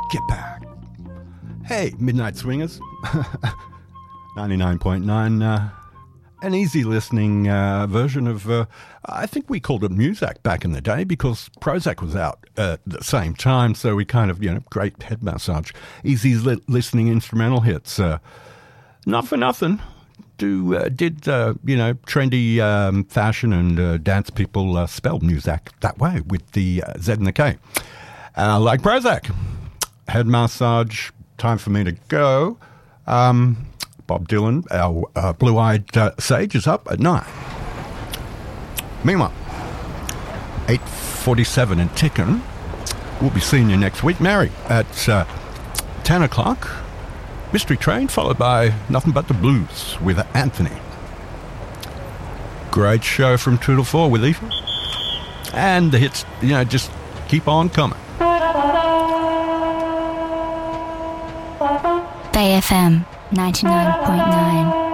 Get back. Hey, Midnight Swingers. 99.9, an easy listening version of, I think we called it Muzak back in the day because Prozac was out at the same time, so we kind of, great head massage. Easy listening instrumental hits. Not for nothing. Did trendy fashion and dance people spell Muzak that way with the Z and the K. Like Prozac. Head massage, time for me to go. Bob Dylan, our blue-eyed sage, is up at 9. Meanwhile, 8:47 and ticking. We'll be seeing you next week, Mary, at 10 o'clock. Mystery Train, followed by Nothing But the Blues with Anthony. Great show from 2 to 4 with Ethan. And the hits, just keep on coming. Bay FM 99.9